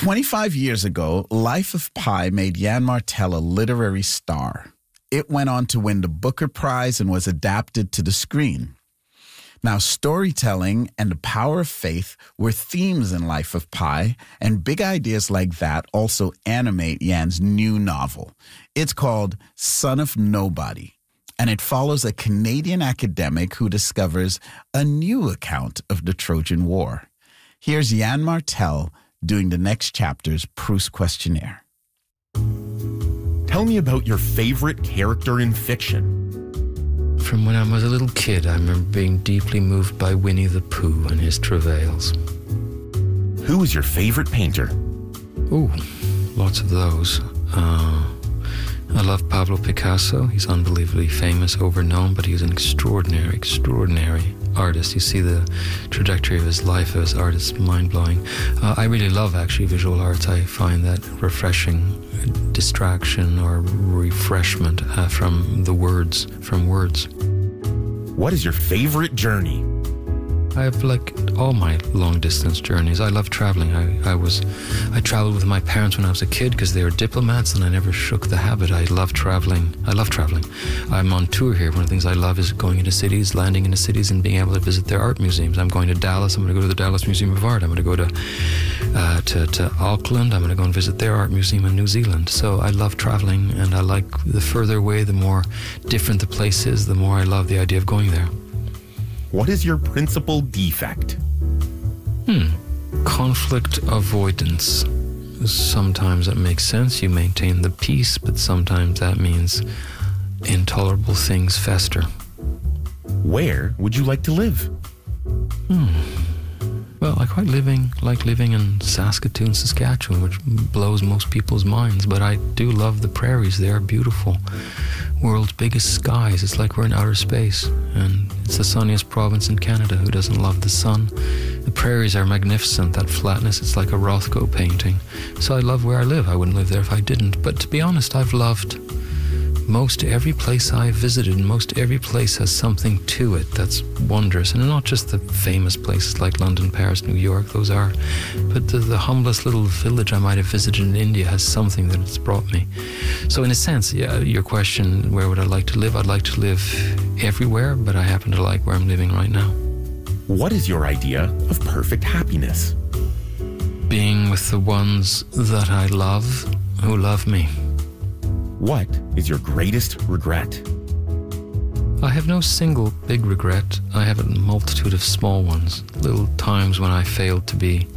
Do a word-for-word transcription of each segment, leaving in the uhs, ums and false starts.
twenty-five years ago, Life of Pi made Yann Martel a literary star. It went on to win the Booker Prize and was adapted to the screen. Now, storytelling and the power of faith were themes in Life of Pi, and big ideas like that also animate Yann's new novel. It's called Son of Nobody, and it follows a Canadian academic who discovers a new account of the Trojan War. Here's Yann Martel doing the next chapter's Proust questionnaire. Tell me about your favorite character in fiction. From when I was a little kid, I remember being deeply moved by Winnie the Pooh and his travails. Who is your favorite painter? Ooh, lots of those. Uh, I love Pablo Picasso. He's unbelievably famous, overknown, but he's an extraordinary, extraordinary artist. You see the trajectory of his life as artist, mind-blowing. Uh, I really love, actually, visual arts. I find that refreshing distraction or refreshment uh, from the words, from words. What is your favorite journey? I have like all my long distance journeys. I love traveling. I, I was, I traveled with my parents when I was a kid because they were diplomats and I never shook the habit. I love traveling. I love traveling. I'm on tour here. One of the things I love is going into cities, landing into cities and being able to visit their art museums. I'm going to Dallas. I'm going to go to the Dallas Museum of Art. I'm going to go to, uh, to, to Auckland. I'm going to go and visit their art museum in New Zealand. So I love traveling, and I like the further away, the more different the place is, the more I love the idea of going there. What is your principal defect? Hmm. Conflict avoidance. Sometimes that makes sense. You maintain the peace, but sometimes that means intolerable things fester. Where would you like to live? Hmm. Well, I quite living like living in Saskatoon, Saskatchewan, which blows most people's minds. But I do love the prairies. They are beautiful. World's biggest skies. It's like we're in outer space, and it's the sunniest province in Canada. Who doesn't love the sun? The prairies are magnificent. That flatness, it's like a Rothko painting. So I love where I live. I wouldn't live there if I didn't. But to be honest, I've loved most every place I've visited, and most every place has something to it that's wondrous. And not just the famous places like London, Paris, New York, those are, but the, the humblest little village I might have visited in India has something that it's brought me. So in a sense, yeah, your question, where would I like to live? I'd like to live everywhere, but I happen to like where I'm living right now. What is your idea of perfect happiness? Being with the ones that I love, who love me. What is your greatest regret? I have no single big regret. I have a multitude of small ones. Little times when I failed to be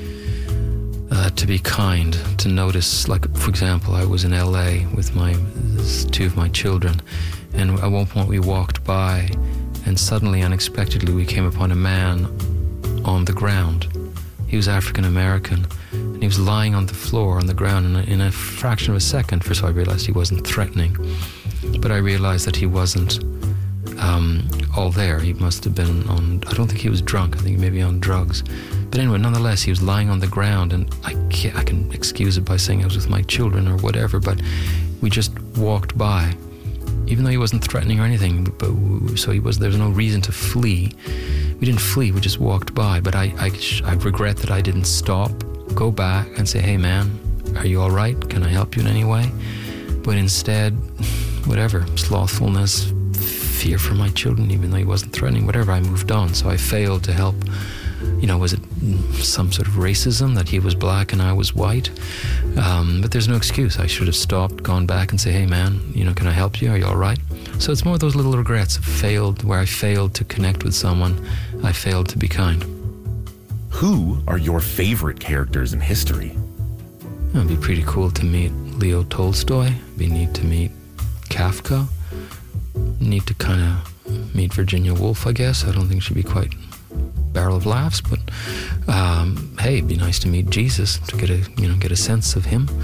uh, to be kind, to notice. Like, for example, I was in L A with my two of my children, and at one point we walked by, and suddenly, unexpectedly, we came upon a man on the ground. He was African American. He was lying on the floor on the ground in a, in a fraction of a second. First of all, I realized he wasn't threatening, but I realized that he wasn't um, all there. He must have been on, I don't think he was drunk. I think maybe on drugs. But anyway, nonetheless, he was lying on the ground, and I, can't, I can excuse it by saying I was with my children or whatever, but we just walked by, even though he wasn't threatening or anything. But so he was. There was no reason to flee. We didn't flee. We just walked by. But I, I, I regret that I didn't stop, go back and say, hey man, are you all right? Can I help you in any way? But instead, whatever, slothfulness, fear for my children, even though he wasn't threatening, whatever, I moved on. So I failed to help. You know, was it some sort of racism that he was black and I was white? Um, but there's no excuse. I should have stopped, gone back and say, hey man, you know, can I help you? Are you all right? So it's more of those little regrets of failed, where I failed to connect with someone. I failed to be kind. Who are your favorite characters in history? It would be pretty cool to meet Leo Tolstoy. It'd be neat to meet Kafka. Neat to kind of meet Virginia Woolf, I guess. I don't think she'd be quite barrel of laughs, but um, hey, it'd be nice to meet Jesus, to get a you know get a sense of him.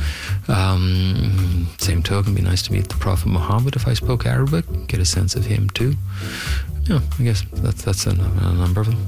Um, same token, it'd be nice to meet the Prophet Muhammad if I spoke Arabic, get a sense of him too. Yeah, I guess that's that's a, a number of them.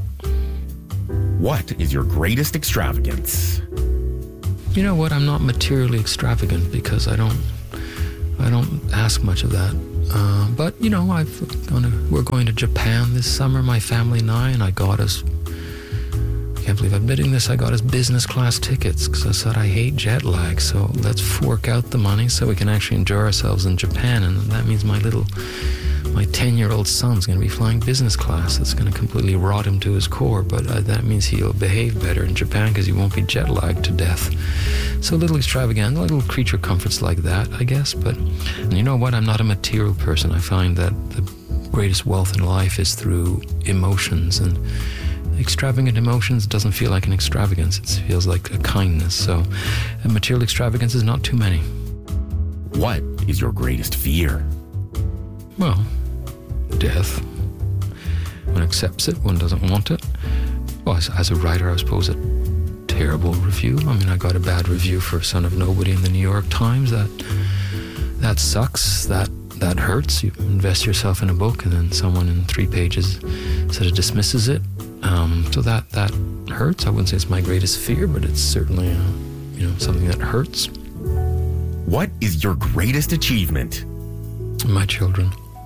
What is your greatest extravagance? You know what? I'm not materially extravagant because I don't I don't ask much of that. Uh, but you know, I've gone to, we're going to Japan this summer, my family and I, and I got us. can't believe I'm admitting this. I got us business class tickets because I said I hate jet lag. So let's fork out the money so we can actually enjoy ourselves in Japan. And that means my little, my ten-year-old son's going to be flying business class. It's going to completely rot him to his core. But uh, that means he'll behave better in Japan because he won't be jet lagged to death. So a little extravagant, little creature comforts like that, I guess. But and you know what? I'm not a material person. I find that the greatest wealth in life is through emotions, and extravagant emotions doesn't feel like an extravagance. It feels like a kindness. So a material extravagance is not too many. What is your greatest fear? Well, death. One accepts it, one doesn't want it. Well, as, as a writer, I suppose a terrible review. I mean, I got a bad review for Son of Nobody in the New York Times. That that sucks. That that hurts. You invest yourself in a book and then someone in three pages sort of dismisses it. Um, so that that hurts. I wouldn't say it's my greatest fear, but it's certainly uh, you know something that hurts. What is your greatest achievement? My children.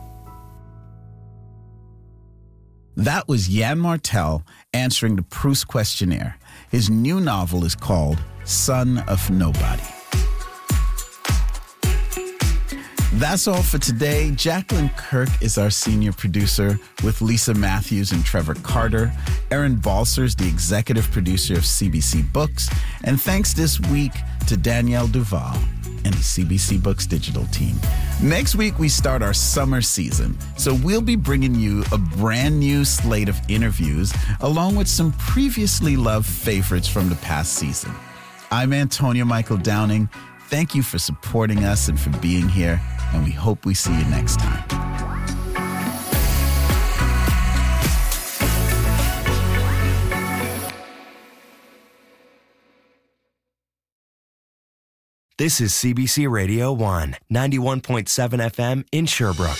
That was Yann Martel answering the Proust questionnaire. His new novel is called Son of Nobody. That's all for today. Jacqueline Kirk is our senior producer with Lisa Matthews and Trevor Carter. Erin Balser is the executive producer of C B C Books. And thanks this week to Danielle Duval and the C B C Books digital team. Next week, we start our summer season. So we'll be bringing you a brand new slate of interviews along with some previously loved favorites from the past season. I'm Antonio Michael Downing. Thank you for supporting us and for being here, and we hope we see you next time. This is C B C Radio one, ninety-one point seven F M in Sherbrooke.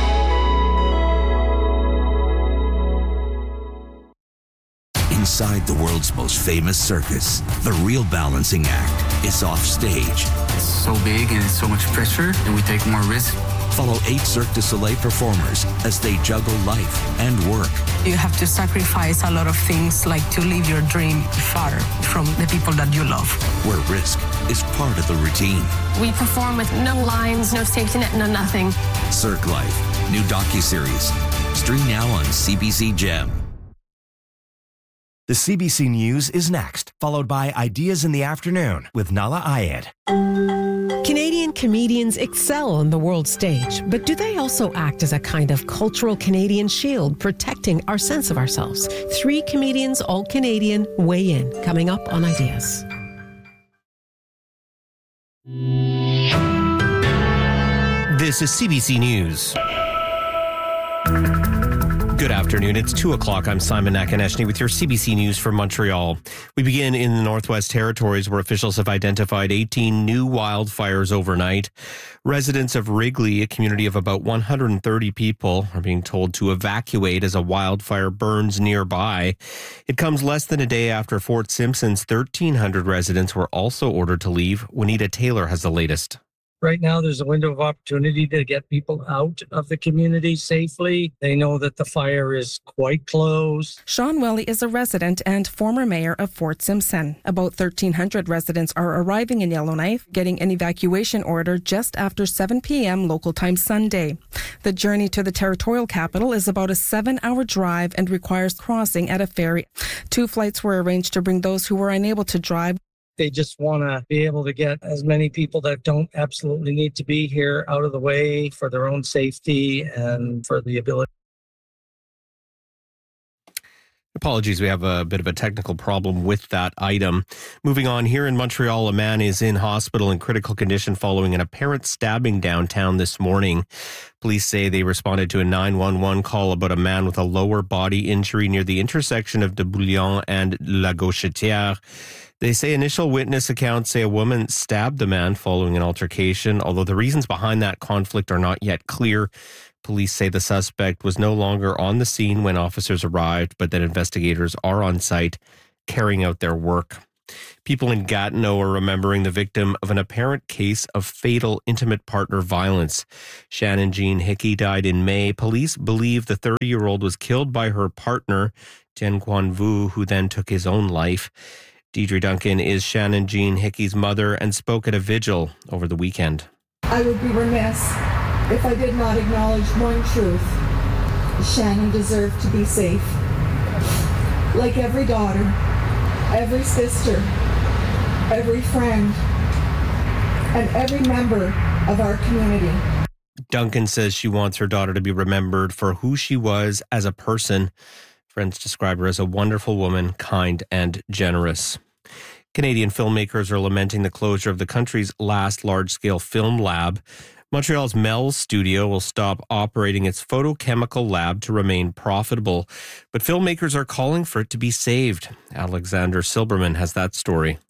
Inside the world's most famous circus, the real balancing act is off stage. It's so big and it's so much pressure, and we take more risk. Follow eight Cirque du Soleil performers as they juggle life and work. You have to sacrifice a lot of things, like to live your dream far from the people that you love. Where risk is part of the routine. We perform with no lines, no safety net, no nothing. Cirque Life, new docuseries. Stream now on C B C Gem. The C B C News is next, followed by Ideas in the Afternoon with Nala Ayed. Canadian comedians excel on the world stage, but do they also act as a kind of cultural Canadian shield, protecting our sense of ourselves? Three comedians, all Canadian, weigh in, coming up on Ideas. This is C B C News. Good afternoon. It's two o'clock. I'm Simon Nakaneshny with your C B C News from Montreal. We begin in the Northwest Territories, where officials have identified eighteen new wildfires overnight. Residents of Wrigley, a community of about one hundred thirty people, are being told to evacuate as a wildfire burns nearby. It comes less than a day after Fort Simpson's thirteen hundred residents were also ordered to leave. Juanita Taylor has the latest. Right now, there's a window of opportunity to get people out of the community safely. They know that the fire is quite close. Sean Welly is a resident and former mayor of Fort Simpson. About thirteen hundred residents are arriving in Yellowknife, getting an evacuation order just after seven p.m. local time Sunday. The journey to the territorial capital is about a seven-hour drive and requires crossing at a ferry. Two flights were arranged to bring those who were unable to drive. They just want to be able to get as many people that don't absolutely need to be here out of the way for their own safety and for the ability. Apologies, we have a bit of a technical problem with that item. Moving on, here in Montreal, a man is in hospital in critical condition following an apparent stabbing downtown this morning. Police say they responded to a nine one one call about a man with a lower body injury near the intersection of de Bouillon and La Gauchetière. They say initial witness accounts say a woman stabbed the man following an altercation, although the reasons behind that conflict are not yet clear. Police say the suspect was no longer on the scene when officers arrived, but that investigators are on site carrying out their work. People in Gatineau are remembering the victim of an apparent case of fatal intimate partner violence. Shannon Jean Hickey died in May. Police believe the thirty-year-old was killed by her partner Tien Kwan Vu, who then took his own life. Deidre Duncan is Shannon Jean Hickey's mother and spoke at a vigil over the weekend. I would be remiss if I did not acknowledge one truth. Shannon deserved to be safe. Like every daughter, every sister, every friend, and every member of our community. Duncan says she wants her daughter to be remembered for who she was as a person. Friends describe her as a wonderful woman, kind and generous. Canadian filmmakers are lamenting the closure of the country's last large-scale film lab. Montreal's Mel's studio will stop operating its photochemical lab to remain profitable, but filmmakers are calling for it to be saved. Alexander Silberman has that story.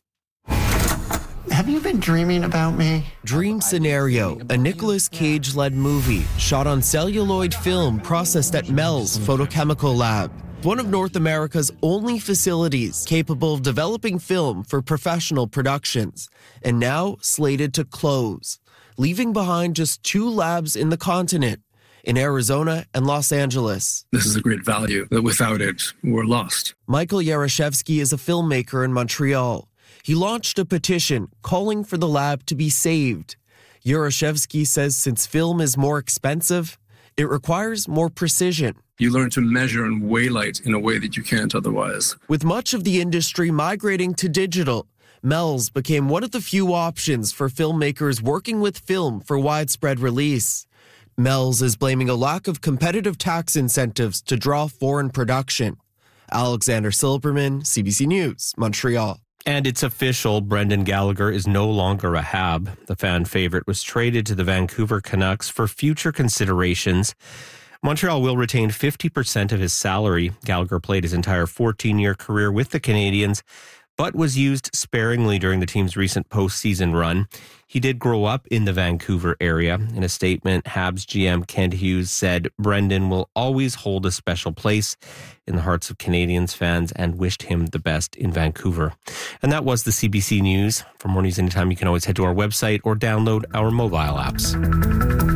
Have you been dreaming about me? Dream Scenario, a Nicolas Cage-led movie shot on celluloid film processed at Mel's photochemical lab, one of North America's only facilities capable of developing film for professional productions, and now slated to close, leaving behind just two labs in the continent, in Arizona and Los Angeles. This is a great value that without it, we're lost. Michael Yarashevsky is a filmmaker in Montreal. He launched a petition calling for the lab to be saved. Yarashevsky says since film is more expensive, it requires more precision. You learn to measure and weigh light in a way that you can't otherwise. With much of the industry migrating to digital, Mel's became one of the few options for filmmakers working with film for widespread release. Mel's is blaming a lack of competitive tax incentives to draw foreign production. Alexander Silberman, C B C News, Montreal. And it's official, Brendan Gallagher is no longer a Hab. The fan favorite was traded to the Vancouver Canucks for future considerations. Montreal will retain fifty percent of his salary. Gallagher played his entire fourteen-year career with the Canadiens, but was used sparingly during the team's recent postseason run. He did grow up in the Vancouver area. In a statement, Habs G M Kent Hughes said Brendan will always hold a special place in the hearts of Canadiens fans and wished him the best in Vancouver. And that was the C B C News. For more news anytime, you can always head to our website or download our mobile apps.